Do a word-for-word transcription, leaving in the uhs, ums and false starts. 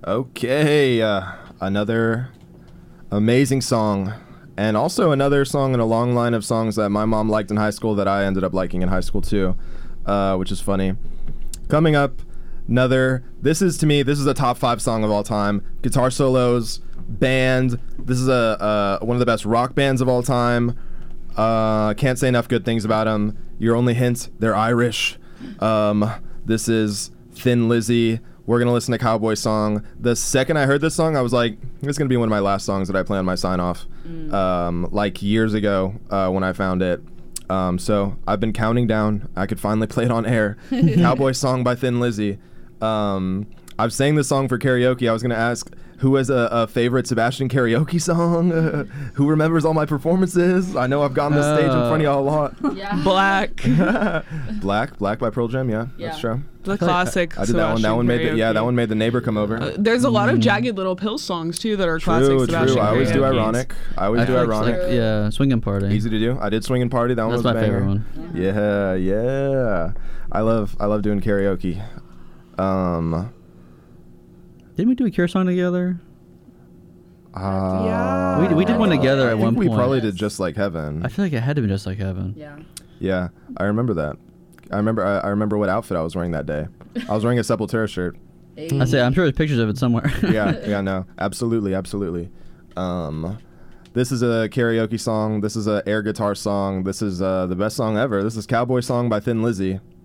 Okay, uh, another amazing song. And also another song in a long line of songs that my mom liked in high school that I ended up liking in high school too, uh, which is funny. Coming up, another, this is to me, this is a top five song of all time. Guitar solos, band. This is a uh, one of the best rock bands of all time. Uh, can't say enough good things about them. Your Only Hint, they're Irish. Um, this is Thin Lizzy. We're going to listen to Cowboy Song. The second I heard this song, I was like, this is going to be one of my last songs that I play on my sign-off. Mm. Um, like years ago uh, when I found it. Um, so I've been counting down. I could finally play it on air. Cowboy Song by Thin Lizzy. Um, I've sang this song for karaoke. I was going to ask who has a, a favorite Sebastian karaoke song? Uh, who remembers all my performances? I know I've gone this uh, stage in front of y'all a lot. Yeah. Black. Black, Black by Pearl Jam. Yeah, yeah. That's true. The classic. I, I did that one. That one made the, yeah, that one made the neighbor come over. Uh, there's a lot of Jagged Little Pill songs too that are true, classic True, Sebastian true. I always karaoke. do ironic. I always I do ironic. Like, yeah, Swingin' Party. Easy to do. I did Swingin' Party. That one That's was my a banger. favorite one. Yeah, yeah. I love, I love doing karaoke. Um. Didn't we do a Cure song together? Uh, yeah. We, we did one together I at think one we point. We probably did Just Like Heaven. I feel like it had to be Just Like Heaven. Yeah. Yeah, I remember that. I remember. I, I remember what outfit I was wearing that day. I was wearing a Sepultura shirt. Hey. I say I'm sure there's pictures of it somewhere. yeah, yeah, no, absolutely, absolutely. Um, this is a karaoke song. This is a air guitar song. This is uh, the best song ever. This is Cowboy Song by Thin Lizzy.